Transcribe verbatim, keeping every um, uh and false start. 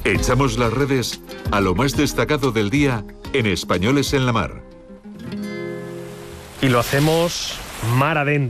Echamos las redes a lo más destacado del día en Españoles en la Mar. Y lo hacemos mar adentro.